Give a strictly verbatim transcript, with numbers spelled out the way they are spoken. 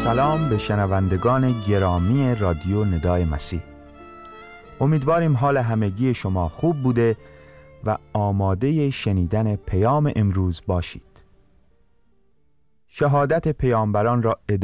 سلام به شنوندگان گرامی رادیو ندای مسیح. امیدواریم حال همگی شما خوب بوده و آماده شنیدن پیام امروز باشید. شهادت پیامبران را ادامه